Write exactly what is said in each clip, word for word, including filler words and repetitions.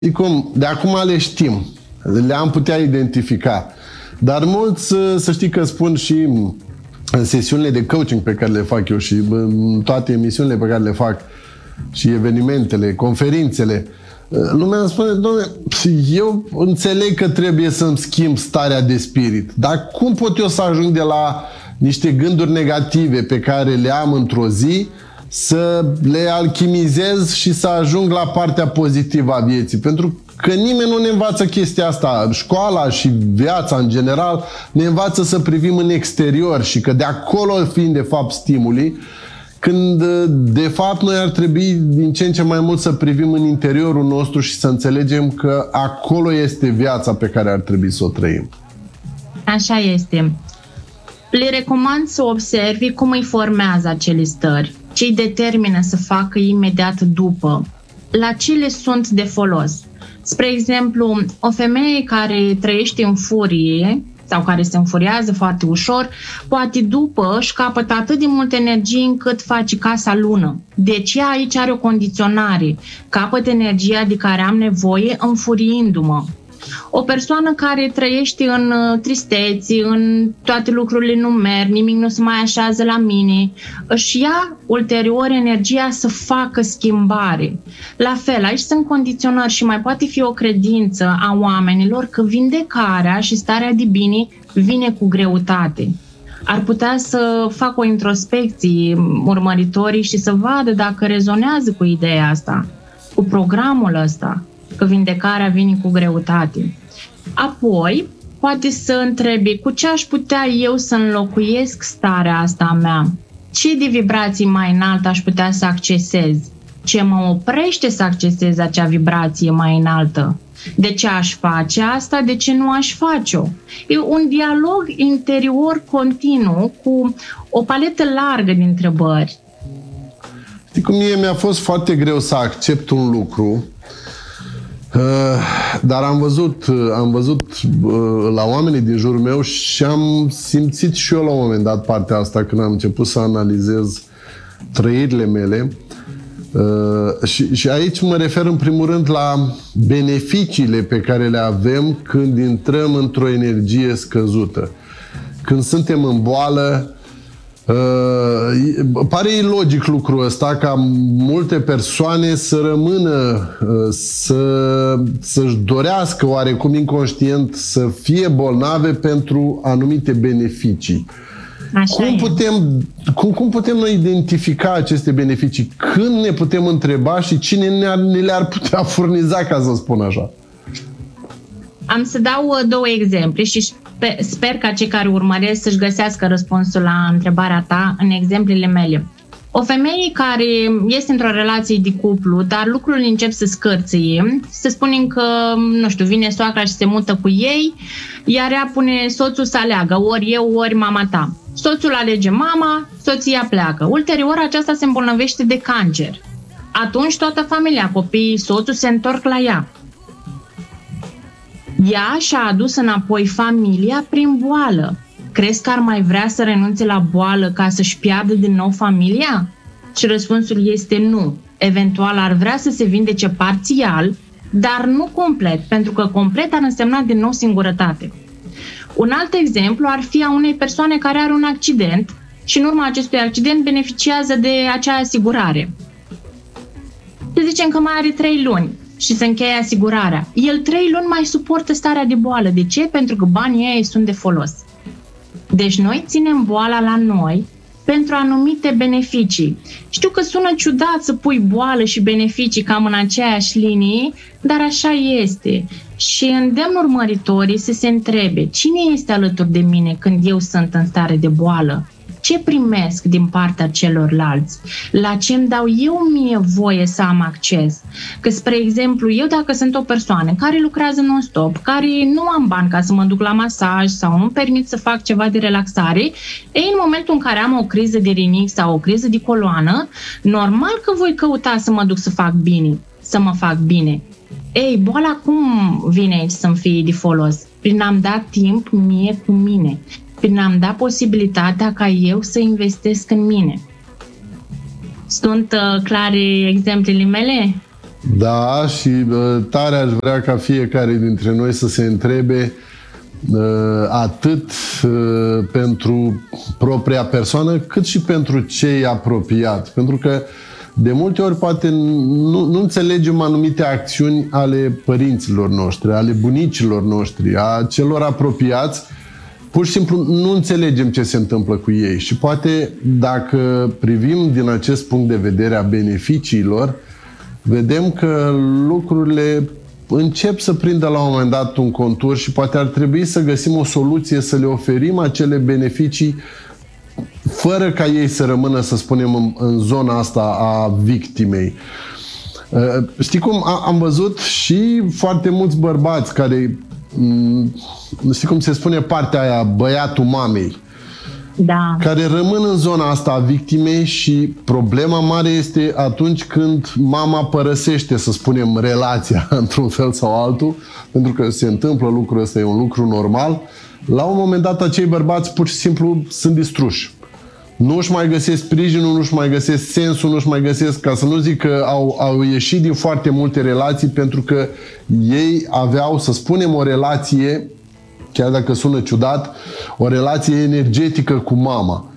Cum, de acum le știm, le-am putea identifica. Dar mulți, să știi că spun și în sesiunile de coaching pe care le fac eu și în toate emisiunile pe care le fac și evenimentele, conferințele, lumea îmi spune, doamne, eu înțeleg că trebuie să-mi schimb starea de spirit, dar cum pot eu să ajung de la niște gânduri negative pe care le am într-o zi să le alchimizez și să ajung la partea pozitivă a vieții? Pentru că nimeni nu ne învață chestia asta. Școala și viața în general ne învață să privim în exterior și că de acolo fiind de fapt stimulii, când de fapt noi ar trebui din ce în ce mai mult să privim în interiorul nostru și să înțelegem că acolo este viața pe care ar trebui să o trăim. Așa este. Le recomand să observi cum îi formează acele stări, ce îi determină să facă imediat după, la ce le sunt de folos. Spre exemplu, o femeie care trăiește în furie sau care se înfuriază foarte ușor, poate după își capătă atât de multă energie încât face casa lună. Deci ea aici are o condiționare. Capăt energia de care am nevoie înfuriindu-mă. O persoană care trăiește în tristeți, în toate lucrurile nu merg, nimic nu se mai așează la mine, își ia ulterior energia să facă schimbare. La fel, aici sunt condiționări și mai poate fi o credință a oamenilor că vindecarea și starea de bine vine cu greutate. Ar putea să facă o introspecție urmăritorii și să vadă dacă rezonează cu ideea asta, cu programul ăsta, că vindecarea vine cu greutate. Apoi, poate să întrebi cu ce aș putea eu să înlocuiesc starea asta a mea? Ce de vibrații mai înaltă aș putea să accesez? Ce mă oprește să accesez acea vibrație mai înaltă? De ce aș face asta? De ce nu aș face-o? E un dialog interior continuu cu o paletă largă de întrebări. Știi cum mie mi-a fost foarte greu să accept un lucru, dar am văzut, am văzut la oamenii din jurul meu și am simțit și eu la un moment dat partea asta când am început să analizez trăirile mele. Și, și aici mă refer în primul rând la beneficiile pe care le avem când intrăm într-o energie scăzută. Când suntem în boală, Uh, pare ilogic lucrul ăsta ca multe persoane să rămână, uh, să, să-și dorească oarecum inconștient să fie bolnave pentru anumite beneficii. Așa cum, putem, cum, cum putem noi identifica aceste beneficii? Când ne putem întreba și cine ne, ne le-ar putea furniza, ca să spun așa? Am să dau două exemple și sper ca cei care urmăresc să-și găsească răspunsul la întrebarea ta în exemplele mele. O femeie care este într-o relație de cuplu, dar lucrurile încep să scârție, să spunem că, nu știu, vine soacra și se mută cu ei, iar ea pune soțul să aleagă, ori eu, ori mama ta. Soțul alege mama, soția pleacă. Ulterior, aceasta se îmbolnăvește de cancer. Atunci toată familia, copiii, soțul se întorc la ea. Ea și-a adus înapoi familia prin boală. Crezi că ar mai vrea să renunțe la boală ca să-și piardă din nou familia? Și răspunsul este nu. Eventual ar vrea să se vindece parțial, dar nu complet, pentru că complet ar însemna din nou singurătate. Un alt exemplu ar fi a unei persoane care are un accident și în urma acestui accident beneficiază de acea asigurare. Să zicem că mai are trei luni și se încheie asigurarea. El trei luni mai suportă starea de boală. De ce? Pentru că banii ei sunt de folos. Deci noi ținem boala la noi pentru anumite beneficii. Știu că sună ciudat să pui boală și beneficii cam în aceeași linie, dar așa este. Și îndemn urmăritorii să se întrebe cine este alături de mine când eu sunt în stare de boală? Ce primesc din partea celorlalți? La ce îmi dau eu mie voie să am acces? Că, spre exemplu, eu dacă sunt o persoană care lucrează non-stop, care nu am bani ca să mă duc la masaj sau nu-mi permit să fac ceva de relaxare, ei, în momentul în care am o criză de rinic sau o criză de coloană, normal că voi căuta să mă duc să fac bine, să mă fac bine. Ei, boala cum vine aici să-mi fie de folos? Prin a-mi da timp mie cu mine. Prin a-mi da posibilitatea ca eu să investesc în mine. Sunt uh, clare exemplele mele? Da, și tare aș vrea ca fiecare dintre noi să se întrebe atât pentru propria persoană, cât și pentru cei apropiați. Pentru că de multe ori poate nu, nu înțelegem anumite acțiuni ale părinților noștri, ale bunicilor noștri, a celor apropiați. Pur și simplu nu înțelegem ce se întâmplă cu ei și poate dacă privim din acest punct de vedere a beneficiilor, vedem că lucrurile încep să prindă la un moment dat un contur și poate ar trebui să găsim o soluție să le oferim acele beneficii fără ca ei să rămână, să spunem, în, în zona asta a victimei. Știi cum? Am văzut și foarte mulți bărbați care, știi cum se spune partea aia, băiatul mamei, da, care rămân în zona asta a victimei și problema mare este atunci când mama părăsește, să spunem, relația într-un fel sau altul, pentru că se întâmplă lucrul ăsta, e un lucru normal. La un moment dat acei bărbați pur și simplu sunt distruși. Nu își mai găsesc sprijinul, nu își mai găsesc sensul, nu își mai găsesc, ca să nu zic că au, au ieșit din foarte multe relații pentru că ei aveau, să spunem, o relație, chiar dacă sună ciudat, o relație energetică cu mama.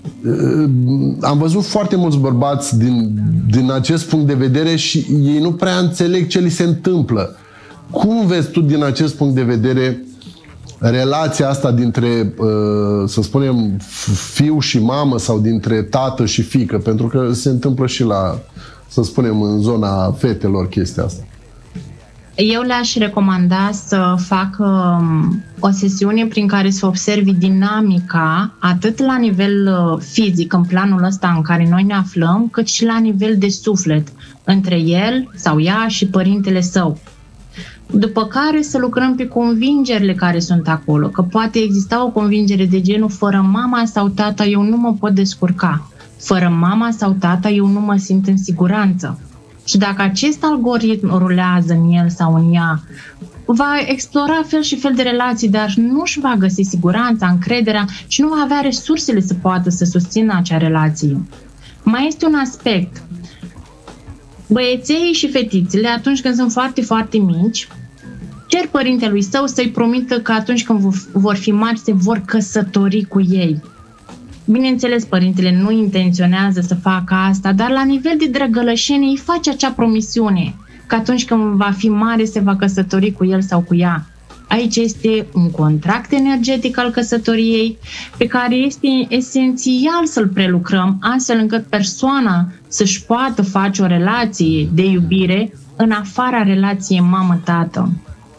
Am văzut foarte mulți bărbați din, din acest punct de vedere și ei nu prea înțeleg ce li se întâmplă. Cum vezi tu din acest punct de vedere relația asta dintre, să spunem, fiu și mamă sau dintre tată și fiică? Pentru că se întâmplă și la, să spunem, în zona fetelor chestia asta. Eu le-aș recomanda să facă o sesiune prin care să observi dinamica atât la nivel fizic, în planul ăsta în care noi ne aflăm, cât și la nivel de suflet, între el sau ea și părintele său. După care să lucrăm pe convingerile care sunt acolo, că poate exista o convingere de genul fără mama sau tata eu nu mă pot descurca, fără mama sau tata eu nu mă simt în siguranță. Și dacă acest algoritm rulează în el sau în ea, va explora fel și fel de relații, dar nu își va găsi siguranța, încrederea și nu va avea resursele să poată să susțină acea relație. Mai este un aspect. Băieței și fetițele, atunci când sunt foarte, foarte mici, cer părintelui său să-i promită că atunci când vor fi mari se vor căsători cu ei. Bineînțeles, părintele nu intenționează să facă asta, dar la nivel de drăgălășenie îi face acea promisiune că atunci când va fi mare se va căsători cu el sau cu ea. Aici este un contract energetic al căsătoriei pe care este esențial să-l prelucrăm astfel încât persoana să-și poată face o relație de iubire în afara relației mamă-tată.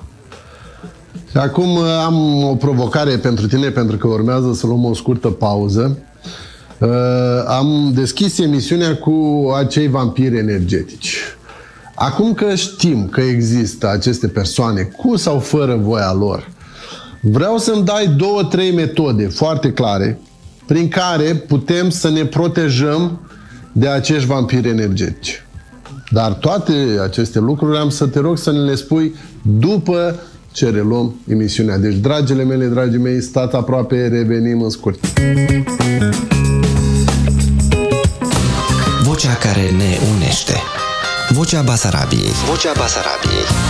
Și acum am o provocare pentru tine, pentru că urmează să luăm o scurtă pauză. Uh, am deschis emisiunea cu acei vampiri energetici. Acum că știm că există aceste persoane, cu sau fără voia lor, vreau să-mi dai două, trei metode foarte clare prin care putem să ne protejăm de acești vampiri energetici. Dar toate aceste lucruri am să te rog să ne le spui după ce reluăm emisiunea. Deci, dragile mele, dragii mei, stați aproape, revenim în scurt. Vocea care ne unește. Vocea Basarabiei. Vocea Basarabiei.